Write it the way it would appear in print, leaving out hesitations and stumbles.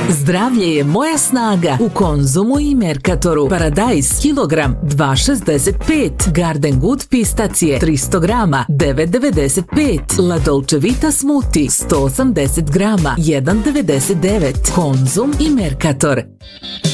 Zdravlje je moja snaga u Konzumu i Mercatoru. Paradajz kilogram 2,65. Garden Good pistacije 300 grama 9,95. La Dolce Vita Smoothie 180 grama 1,99. Konzum i Mercator.